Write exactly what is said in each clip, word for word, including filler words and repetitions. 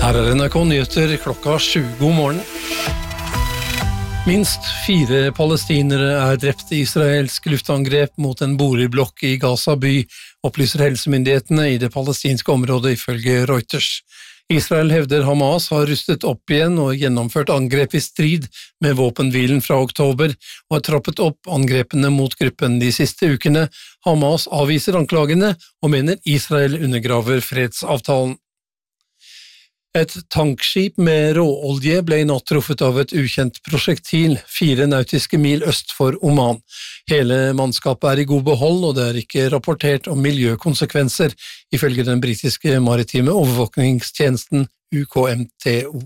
Her er N R K Nyheter klokka sju. God morgen. Minst fire palestinere er drept i israelsk luftangrep mot en boligblokk i Gaza by, opplyser helsemyndighetene i det palestinske området ifølge Reuters. Israel hevder Hamas har rustet opp igjen og gjennomført angrep i strid med våpenhvilen fra oktober, og har trappet opp angrepene mot gruppen de siste ukene. Hamas avviser anklagene og mener Israel undergraver fredsavtalen. Et tankskip med råolje ble i natt truffet av et ukjent prosjektil, fire nautiske mil øst for Oman. Hele mannskapet er i god behold, og det er ikke rapportert om miljøkonsekvenser, ifølge den britiske maritime overvåkningstjenesten U K M T O.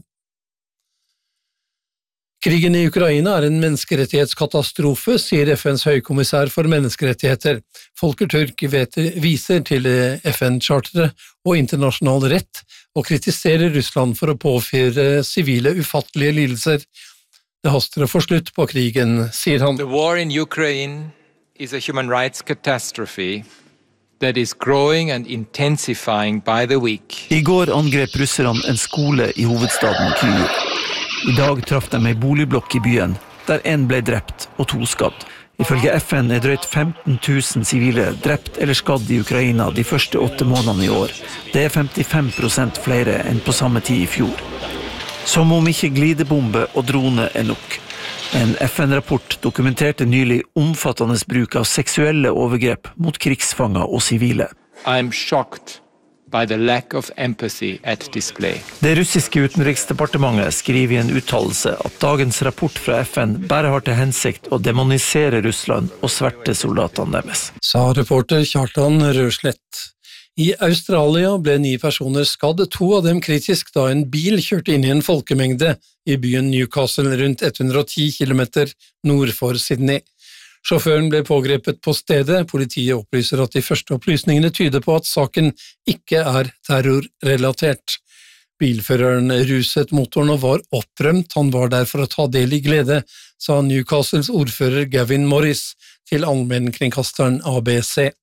Krigen i Ukraina er en menneskerettighetskatastrofe, sier F N's høykommissær for menneskerettigheter. Volker Turk viser til F N-charteret og internasjonal rett, og kritiserer Russland for å påføre sivile ufattelige lidelser. Det haster å få slutt på krigen, sier han. The war in Ukraine is a human rights catastrophe that is growing and intensifying by the week. I går angrep russerne en skole i hovedstaden Kyiv. I dag traff de en boligblokk i byen, der en ble drept og to skadd. Ifølge F N er drøyt femten tusen sivile drept eller skadd i Ukraina de første åtte månedene i år. Det er femtifem prosent flere enn på samme tid i fjor. Som om ikke glidebombe og drone er nok. En F N-rapport dokumenterte nylig omfattende bruk av seksuelle overgrep mot krigsfanger og sivile. I'm shocked by the lack of empathy at display. Det russiske utenriksdepartementet skriver i en uttalelse at dagens rapport fra F N bare har til hensikt å demonisere Russland og sverte soldatene deres. Sa reporter Kjartan Røslett. I Australia ble ni personer skadd, to av dem kritisk da en bil kjørte inn i en folkemengde i byen Newcastle rundt hundre og ti kilometer nord for Sydney. Sjåføren ble pågrepet på stedet. Politiet opplyser at de første opplysningene tyder på at saken ikke er terrorrelatert. Bilføreren ruset motoren og var opprømt. Han var der for å ta del i glede, sa Newcastles ordfører Gavin Morris til allmennkringkasteren A B C.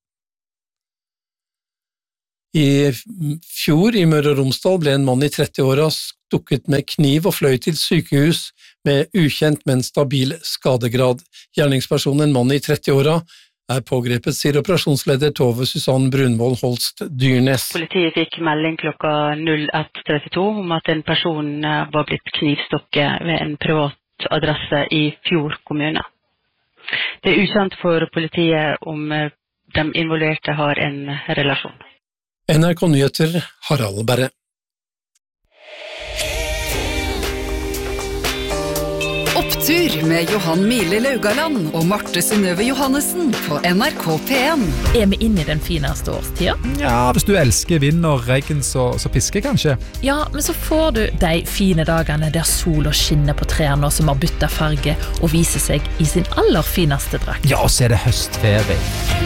I fjor i Møre og Romsdal ble en mann i trettiåra stukket med kniv og fløy til sykehus med ukjent, men stabil skadegrad. Gjerningspersonen, en mann i trettiåra, er pågrepet, sier operasjonsleder Tove Susanne Brunvoll Holst Dyrnes. Politiet fikk melding klokka ett trettito om at en person var blitt knivstukket ved en privat adresse i Fjord kommune. Det er ukjent for politiet om de involverte har en relasjon. N R K Nyheter, Harald Berre. Opptur med Johan Mile Laugaland og Marte Synnøve Johannessen på N R K P en. Er vi inne i den fineste årstida? Ja, hvis du elsker vind og regn, så, så pisker kanskje. Ja, men så får du de fine dagene der sola skinner på trærne som har byttet farge og viser seg i sin aller fineste drakt. Ja, så er det høstferie.